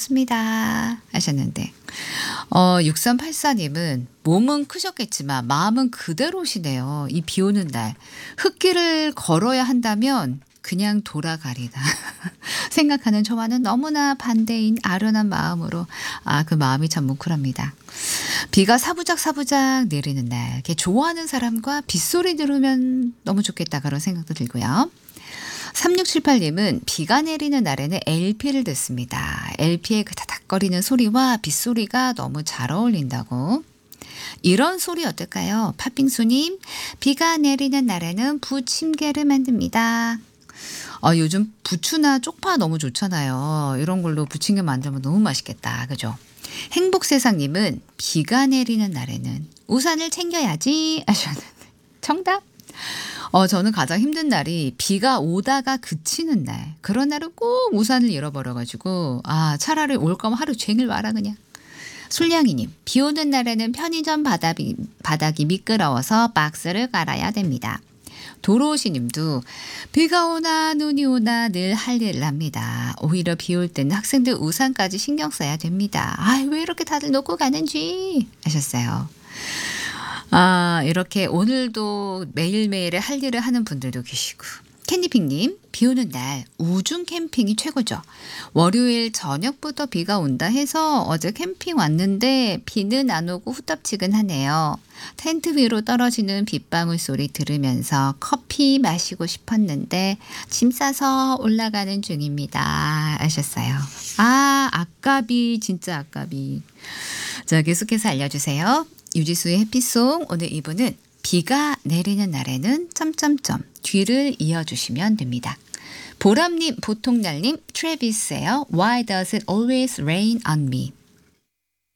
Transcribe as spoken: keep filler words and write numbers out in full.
좋습니다 하셨는데 어 육삼팔사님은 몸은 크셨겠지만 마음은 그대로시네요. 이 비 오는 날 흙길을 걸어야 한다면 그냥 돌아가리다. 생각하는 저와는 너무나 반대인 아련한 마음으로 아 그 마음이 참 뭉클합니다. 비가 사부작 사부작 내리는 날 이렇게 좋아하는 사람과 빗소리 들으면 너무 좋겠다 그런 생각도 들고요. 삼육칠팔님은 비가 내리는 날에는 엘피를 듣습니다. 엘피의 그 다닥거리는 소리와 빗소리가 너무 잘 어울린다고. 이런 소리 어떨까요? 팥빙수님, 비가 내리는 날에는 부침개를 만듭니다. 어, 요즘 부추나 쪽파 너무 좋잖아요. 이런 걸로 부침개 만들면 너무 맛있겠다. 그죠? 행복세상님은 비가 내리는 날에는 우산을 챙겨야지 하셨는데 정답. 어, 저는 가장 힘든 날이 비가 오다가 그치는 날. 그런 날은 꼭 우산을 잃어버려가지고 아 차라리 올 거면 하루 종일 와라 그냥. 술량이님, 비 오는 날에는 편의점 바닥이, 바닥이 미끄러워서 박스를 깔아야 됩니다. 도로시님도 비가 오나 눈이 오나 늘 할 일을 합니다. 오히려 비 올 때는 학생들 우산까지 신경 써야 됩니다. 아, 왜 이렇게 다들 놓고 가는지 하셨어요. 아, 이렇게 오늘도 매일매일의 할 일을 하는 분들도 계시고. 캔디핑님, 비 오는 날 우중 캠핑이 최고죠. 월요일 저녁부터 비가 온다 해서 어제 캠핑 왔는데 비는 안 오고 후텁지근하네요. 텐트 위로 떨어지는 빗방울 소리 들으면서 커피 마시고 싶었는데 짐 싸서 올라가는 중입니다 하셨어요. 아, 아까비 진짜 아까비. 자, 계속해서 알려주세요. 유지수의 해피송 오늘 이 부는 비가 내리는 날에는 점점점 뒤를 이어주시면 됩니다. 보람님, 보통날님, 트래비스예요. Why does it always rain on me?